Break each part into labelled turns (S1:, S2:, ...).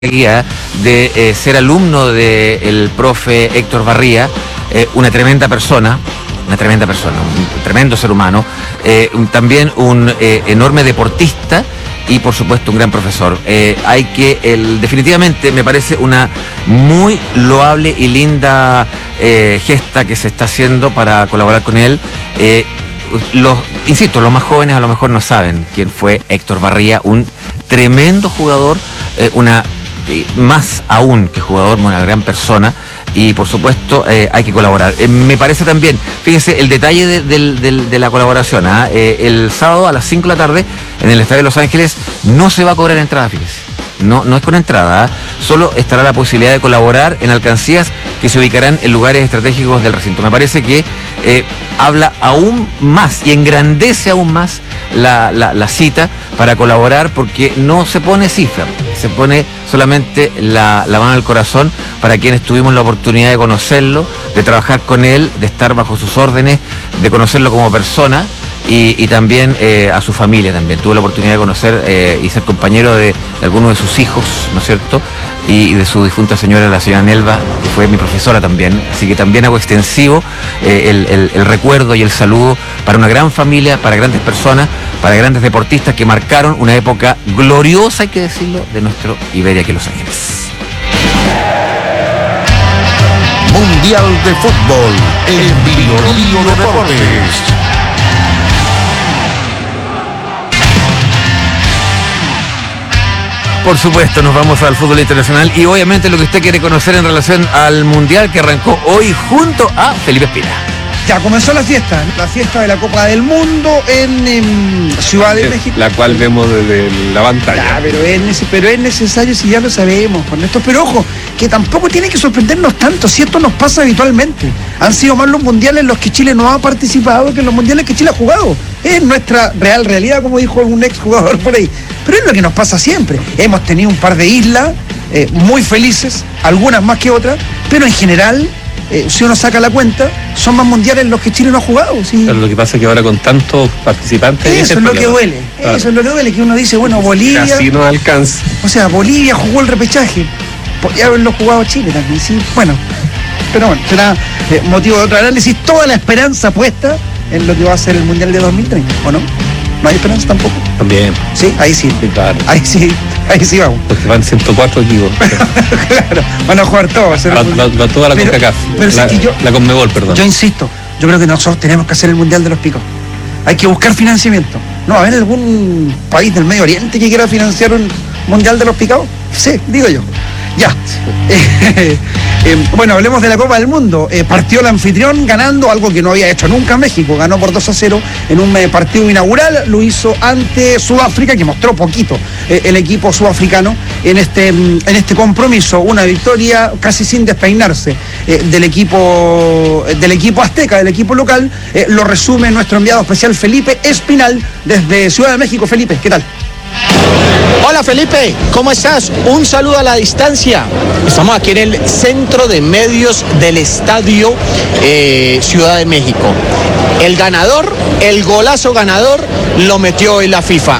S1: guía de ser alumno del profe Héctor Barría, una tremenda persona, un tremendo ser humano, también un enorme deportista y por supuesto un gran profesor. Definitivamente me parece una muy loable y linda gesta que se está haciendo para colaborar con él. Insisto, los más jóvenes a lo mejor no saben quién fue Héctor Barría, un tremendo jugador, más aún que jugador, una gran persona, y por supuesto hay que colaborar. Me parece también, fíjense el detalle de la colaboración, el sábado a las 5 de la tarde en el Estadio de Los Ángeles no se va a cobrar entrada, fíjense. No es con entrada, solo estará la posibilidad de colaborar en alcancías que se ubicarán en lugares estratégicos del recinto. Me parece que habla aún más y engrandece aún más la cita para colaborar, porque no se pone cifra, se pone solamente la mano al corazón para quienes tuvimos la oportunidad de conocerlo, de trabajar con él, de estar bajo sus órdenes, de conocerlo como persona. Y también a su familia también. Tuve la oportunidad de conocer y ser compañero de algunos de sus hijos, ¿no es cierto? Y de su difunta señora, la señora Nelva, que fue mi profesora también. Así que también hago extensivo el recuerdo y el saludo para una gran familia, para grandes personas, para grandes deportistas que marcaron una época gloriosa, hay que decirlo, de nuestro Iberia aquí en Los Ángeles.
S2: Mundial de Fútbol en Bio Deportes.
S1: Por supuesto, nos vamos al fútbol internacional y obviamente lo que usted quiere conocer en relación al Mundial que arrancó hoy junto a Felipe Espina.
S3: Ya comenzó la fiesta de la Copa del Mundo en Ciudad de México.
S4: La cual vemos desde la pantalla.
S3: Ya, pero es necesario, si ya lo sabemos, con esto. Pero ojo, que tampoco tiene que sorprendernos tanto, si esto nos pasa habitualmente. Han sido más los mundiales en los que Chile no ha participado que en los mundiales que Chile ha jugado. Es nuestra real realidad, como dijo un ex jugador por ahí. Pero es lo que nos pasa siempre. Hemos tenido un par de islas muy felices, algunas más que otras, pero en general, si uno saca la cuenta, son más mundiales los que Chile no ha jugado. ¿Sí?
S4: Pero lo que pasa es que ahora con tantos participantes...
S3: Eso es lo que duele, eso es lo que duele, que uno dice, bueno, Bolivia...
S4: Casi no alcanza.
S3: O sea, Bolivia jugó el repechaje, podría haberlo jugado Chile también, sí, bueno. Pero bueno, será motivo de otro análisis, toda la esperanza puesta en lo que va a ser el Mundial de 2030, ¿o no? ¿No hay esperanza tampoco?
S4: También.
S3: Sí, ahí sí.
S4: Sí, claro.
S3: Ahí sí vamos.
S4: Porque van 104 equipos.
S3: Claro, van a jugar todos.
S4: Va toda la CONCACAF. La CONMEBOL, perdón.
S3: Yo insisto, yo creo que nosotros tenemos que hacer el Mundial de los Picos. Hay que buscar financiamiento. ¿No va a haber algún país del Medio Oriente que quiera financiar un Mundial de los Picados? Sí, digo yo. Ya. Bueno, hablemos de la Copa del Mundo. Partió el anfitrión ganando, algo que no había hecho nunca México. Ganó por 2-0 en un partido inaugural. Lo hizo ante Sudáfrica, que mostró poquito el equipo sudafricano en este compromiso. Una victoria casi sin despeinarse del equipo azteca, del equipo local. Lo resume nuestro enviado especial Felipe Espinal desde Ciudad de México. Felipe, ¿qué tal?
S5: Hola Felipe, ¿cómo estás? Un saludo a la distancia. Estamos aquí en el centro de medios del estadio Ciudad de México. El ganador, el golazo ganador, lo metió hoy la FIFA.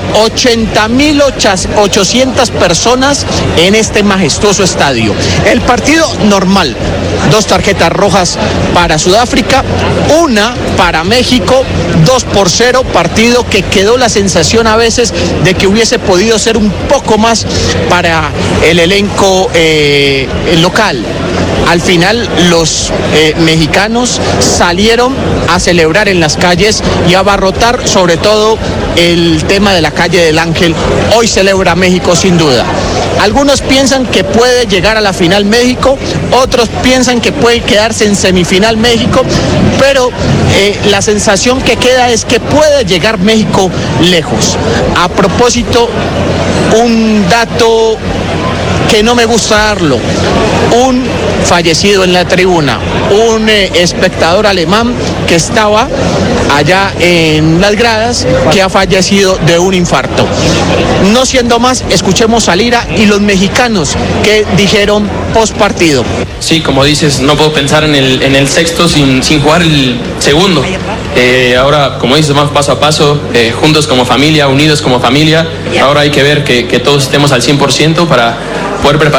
S5: 80.800 personas en este majestuoso estadio. El partido normal. 2 tarjetas rojas para Sudáfrica, 1 para México, 2-0, partido que quedó la sensación a veces de que hubiese podido ser un poco más para el elenco local. Al final los mexicanos salieron a celebrar en las calles y a abarrotar sobre todo el tema de la calle del Ángel. Hoy celebra México sin duda. Algunos piensan que puede llegar a la final México, otros piensan que puede quedarse en semifinal México, pero la sensación que queda es que puede llegar México lejos. A propósito, un dato que no me gusta darlo, un fallecido en la tribuna, un espectador alemán que estaba allá en las gradas, que ha fallecido de un infarto. No siendo más, escuchemos a Lira y los mexicanos que dijeron post partido.
S6: Sí, como dices, no puedo pensar en el sexto sin jugar el segundo. Ahora, como dices, más paso a paso, juntos como familia, unidos como familia. Ahora hay que ver que todos estemos al 100% para poder preparar